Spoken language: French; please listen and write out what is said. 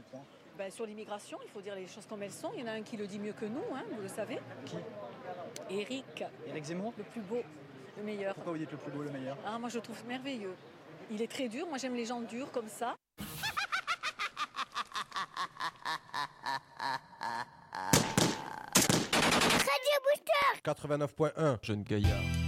point? Sur l'immigration, il faut dire les choses comme elles sont. Il y en a un qui le dit mieux que nous, vous le savez. Qui? Éric. Éric Zemmour? Le plus beau, le meilleur. Pourquoi vous dites le plus beau, le meilleur? Moi je le trouve merveilleux. Il est très dur, moi j'aime les gens durs comme ça. Radio Booster 89.1, Jeune Gaillard.